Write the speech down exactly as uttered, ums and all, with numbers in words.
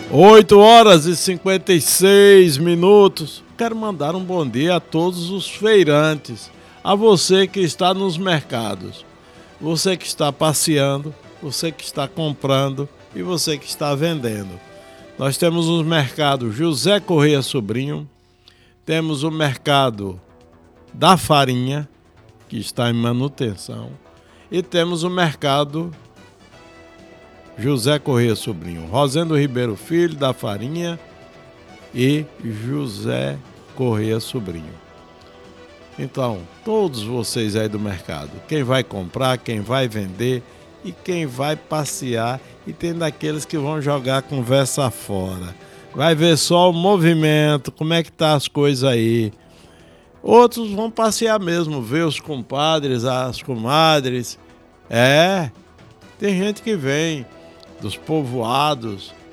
oito horas e cinquenta e seis minutos. Quero mandar um bom dia a todos os feirantes, a você que está nos mercados, você que está passeando, você que está comprando e você que está vendendo. Nós temos os mercados José Correia Sobrinho, temos o mercado da farinha, que está em manutenção, e temos o mercado José Correia Sobrinho, Rosendo Ribeiro Filho, da farinha, e José Correia Sobrinho. Então, todos vocês aí do mercado, quem vai comprar, quem vai vender e quem vai passear, e tem daqueles que vão jogar a conversa fora. Vai ver só o movimento, como é que tá as coisas aí. Outros vão passear mesmo, ver os compadres, as comadres. É, tem gente que vem dos povoados,